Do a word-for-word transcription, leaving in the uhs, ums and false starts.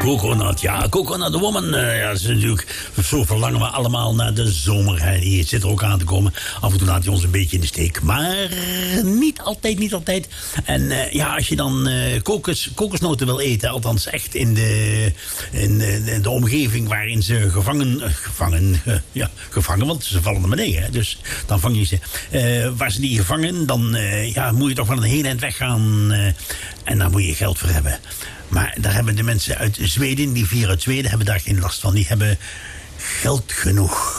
Coconut, ja, Coconut Woman. Uh, ja, dat is natuurlijk, zo verlangen we allemaal naar de zomer. Hè. Die zit er ook aan te komen. Af en toe laat hij ons een beetje in de steek. Maar niet altijd, niet altijd. En uh, ja, als je dan uh, kokos, kokosnoten wil eten, althans echt in de, in de, in de omgeving waarin ze gevangen, uh, gevangen, uh, ja, gevangen, want ze vallen naar beneden. Hè. Dus dan vang je ze. Uh, waar ze die gevangen, dan uh, ja, moet je toch wel een heel eind weggaan. Uh, en daar moet je geld voor hebben. Maar daar hebben de mensen uit Zweden, die vier uit Zweden, hebben daar geen last van. Die hebben geld genoeg.